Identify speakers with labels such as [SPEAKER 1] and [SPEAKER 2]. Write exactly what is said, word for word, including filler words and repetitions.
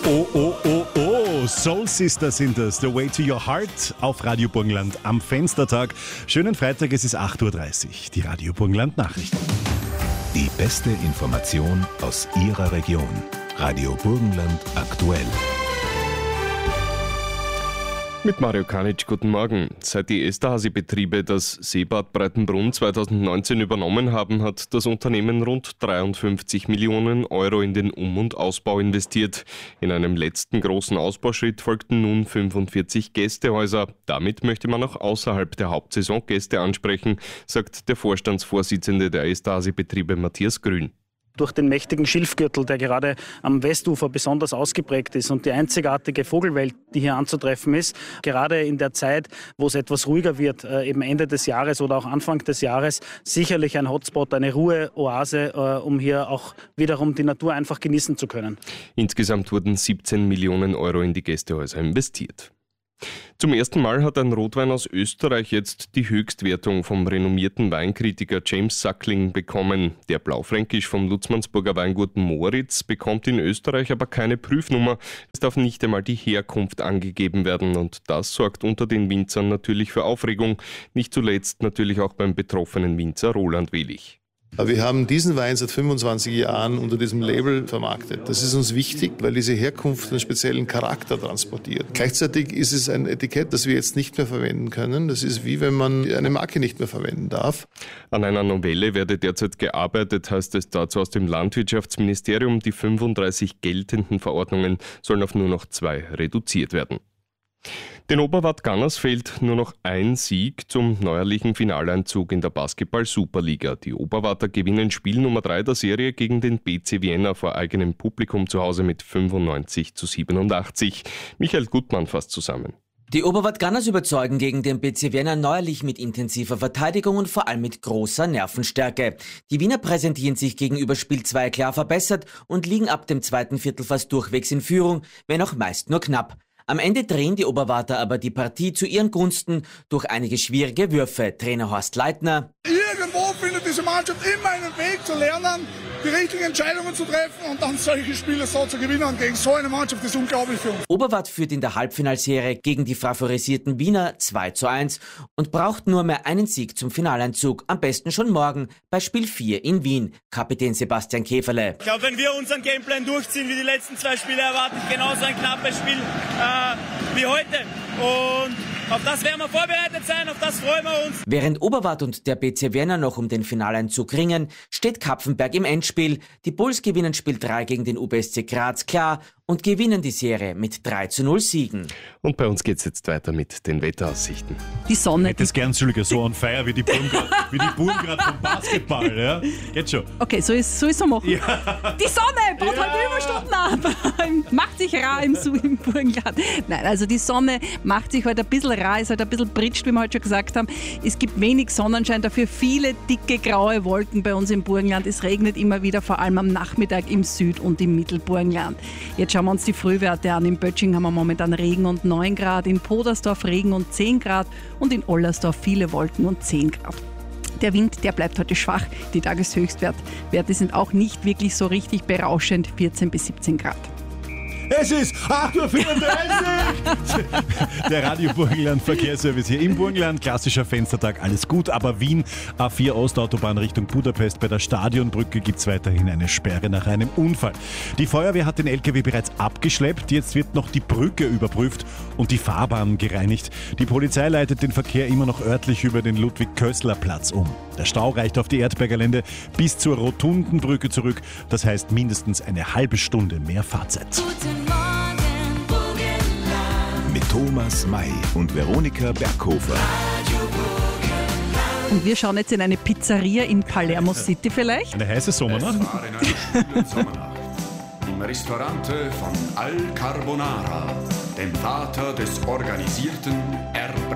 [SPEAKER 1] Oh, oh, oh, oh, Soul Sister sind das, The Way to Your Heart auf Radio Burgenland am Fenstertag. Schönen Freitag, es ist acht Uhr dreißig, die Radio Burgenland Nachrichten.
[SPEAKER 2] Die beste Information aus Ihrer Region. Radio Burgenland aktuell.
[SPEAKER 3] Mit Mario Kanic, guten Morgen. Seit die Esterhazy-Betriebe das Seebad Breitenbrunn zweitausendneunzehn übernommen haben, hat das Unternehmen rund dreiundfünfzig Millionen Euro in den Um- und Ausbau investiert. In einem letzten großen Ausbauschritt folgten nun fünfundvierzig Gästehäuser. Damit möchte man auch außerhalb der Hauptsaison Gäste ansprechen, sagt der Vorstandsvorsitzende der Esterhazy-Betriebe Matthias Grün.
[SPEAKER 4] Durch den mächtigen Schilfgürtel, der gerade am Westufer besonders ausgeprägt ist und die einzigartige Vogelwelt, die hier anzutreffen ist, gerade in der Zeit, wo es etwas ruhiger wird, eben Ende des Jahres oder auch Anfang des Jahres, sicherlich ein Hotspot, eine Ruheoase, um hier auch wiederum die Natur einfach genießen zu können.
[SPEAKER 3] Insgesamt wurden siebzehn Millionen Euro in die Gästehäuser investiert. Zum ersten Mal hat ein Rotwein aus Österreich jetzt die Höchstwertung vom renommierten Weinkritiker James Suckling bekommen. Der Blaufränkisch vom Lutzmannsburger Weingut Moritz bekommt in Österreich aber keine Prüfnummer. Es darf nicht einmal die Herkunft angegeben werden und das sorgt unter den Winzern natürlich für Aufregung. Nicht zuletzt natürlich auch beim betroffenen Winzer Roland Wehlich.
[SPEAKER 5] Wir haben diesen Wein seit fünfundzwanzig Jahren unter diesem Label vermarktet. Das ist uns wichtig, weil diese Herkunft einen speziellen Charakter transportiert. Gleichzeitig ist es ein Etikett, das wir jetzt nicht mehr verwenden können. Das ist wie wenn man eine Marke nicht mehr verwenden darf.
[SPEAKER 3] An einer Novelle werde derzeit gearbeitet, heißt es dazu aus dem Landwirtschaftsministerium. Die fünfunddreißig geltenden Verordnungen sollen auf nur noch zwei reduziert werden. Den Oberwart Gunners fehlt nur noch ein Sieg zum neuerlichen Finaleinzug in der Basketball-Superliga. Die Oberwarter gewinnen Spiel Nummer drei der Serie gegen den B C Vienna vor eigenem Publikum zu Hause mit fünfundneunzig zu siebenundachtzig. Michael Gutmann fasst zusammen.
[SPEAKER 6] Die Oberwart Gunners überzeugen gegen den B C Vienna neuerlich mit intensiver Verteidigung und vor allem mit großer Nervenstärke. Die Wiener präsentieren sich gegenüber Spiel zwei klar verbessert und liegen ab dem zweiten Viertel fast durchwegs in Führung, wenn auch meist nur knapp. Am Ende drehen die Oberwarter aber die Partie zu ihren Gunsten durch einige schwierige Würfe. Trainer Horst Leitner:
[SPEAKER 7] Irgendwo findet diese Mannschaft immer einen Weg zu lernen, die richtigen Entscheidungen zu treffen und dann solche Spiele so zu gewinnen. Gegen so eine Mannschaft ist unglaublich für uns.
[SPEAKER 6] Oberwart führt in der Halbfinalserie gegen die favorisierten Wiener zwei zu eins und braucht nur mehr einen Sieg zum Finaleinzug. Am besten schon morgen bei Spiel vier in Wien. Kapitän Sebastian Käferle:
[SPEAKER 8] Ich glaube, wenn wir unseren Gameplan durchziehen wie die letzten zwei Spiele, erwarte ich genauso ein knappes Spiel äh, wie heute. Und auf das werden wir vorbereitet sein, auf das freuen wir uns.
[SPEAKER 6] Während Oberwart und der B C Vienna noch um den Finaleinzug ringen, steht Kapfenberg im Endspiel. Die Bulls gewinnen Spiel drei gegen den U B S C Graz klar und gewinnen die Serie mit drei zu null Siegen.
[SPEAKER 3] Und bei uns geht's jetzt weiter mit den Wetteraussichten.
[SPEAKER 1] Die Sonne. Hätte es gern Züge, so on fire wie die Buben gerade vom Basketball. Ja? Geht schon.
[SPEAKER 9] Okay, so ist so ist so machen. Ja. Die Sonne baut ja. heute Überstunden ab. Macht sich rar im, im Burgenland. Nein, also die Sonne macht sich heute ein bisschen rar, ist halt ein bisschen britscht, wie wir heute schon gesagt haben. Es gibt wenig Sonnenschein, dafür viele dicke graue Wolken bei uns im Burgenland. Es regnet immer wieder, vor allem am Nachmittag im Süd- und im Mittelburgenland. Jetzt schauen wir uns die Frühwerte an. In Böttching haben wir momentan Regen und neun Grad, in Podersdorf Regen und zehn Grad und in Ollersdorf viele Wolken und zehn Grad. Der Wind, der bleibt heute schwach. Die Tageshöchstwerte sind auch nicht wirklich so richtig berauschend, vierzehn bis siebzehn Grad.
[SPEAKER 1] Es ist acht Uhr vierunddreißig! Der Radio Burgenland Verkehrsservice hier im Burgenland. Klassischer Fenstertag, alles gut. Aber Wien, A vier Ostautobahn Richtung Budapest. Bei der Stadionbrücke gibt es weiterhin eine Sperre nach einem Unfall. Die Feuerwehr hat den L K W bereits abgeschleppt. Jetzt wird noch die Brücke überprüft und die Fahrbahn gereinigt. Die Polizei leitet den Verkehr immer noch örtlich über den Ludwig-Kössler-Platz um. Der Stau reicht auf die Erdberger Lände bis zur Rotundenbrücke zurück. Das heißt mindestens eine halbe Stunde mehr Fahrzeit.
[SPEAKER 2] Mit Thomas May und Veronika Berghofer.
[SPEAKER 9] Und wir schauen jetzt in eine Pizzeria in Palermo City vielleicht.
[SPEAKER 1] Eine heiße Sommernacht.
[SPEAKER 10] Es war in einer schönen Sommernacht. Im Ristorante von Al Carbonara, dem Vater des organisierten Erbrechen.